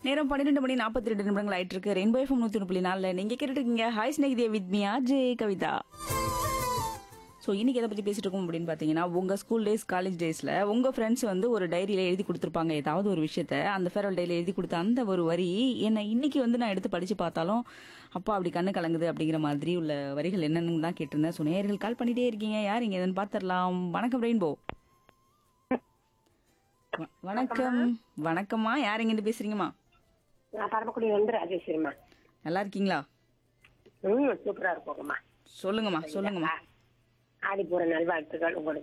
நேரம் 12:42 ஆயிட்டு இருக்கு. ரெயின்போ எஃப்எம் 101.4 நீங்க கேட்டுட்டு இருக்கீங்க. Hi ஸ்நேகிதே with me RJ Kavitha. So இன்னைக்கு எதை பத்தி பேசிட்டு இருக்கோம் அப்படின்னு பாத்தீங்கன்னா, உங்க ஸ்கூல் டேஸ், காலேஜ் டேஸ்ல உங்க ஃப்ரெண்ட்ஸ் வந்து ஒரு டைரியில எழுதி கொடுத்துருப்பாங்க ஏதாவது ஒரு விஷயத்த. அந்த ஃபேர்வெல் டைரியில எழுதி கொடுத்த அந்த ஒரு வரி என்ன இன்னைக்கு வந்து நான் எடுத்து படிச்சு பார்த்தாலும் அப்பா அப்படி கண்ணு கலங்குது அப்படிங்கிற மாதிரி உள்ள வரிகள் என்னன்னு தான் கேட்டிருந்தேன். ஸோ நேயர்கள் கால் பண்ணிட்டே இருக்கீங்க. யார் இங்க எதுன்னு பாத்திரலாம். வணக்கம் ரெயின்போ. வணக்கம். வணக்கம்மா. யார் இங்க இருந்து பேசுறீங்கம்மா? நான் பரமக்குடி வந்து ராஜேஸ்வரிமா. நல்லா இருக்கீங்களா? சூப்பரா இருக்கோங்கம்மா. சொல்லுங்கம்மா. ஆடி பூர நல்வாழ்த்துக்கள் உங்களுக்கு.